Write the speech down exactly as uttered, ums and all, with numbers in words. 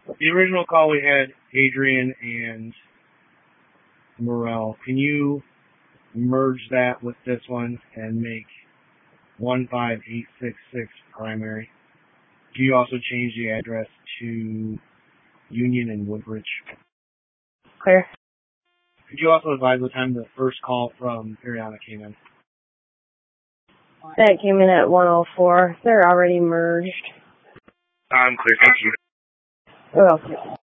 The original call we had Adrian and Morel. Can you merge that with this one and make one five eight six six primary? Can you also change the address to Union and Woodbridge? Clear. Could you also advise what time the first call from Ariana came in? That came in at one oh four. They're already merged. I'm clear, thank you. You're welcome.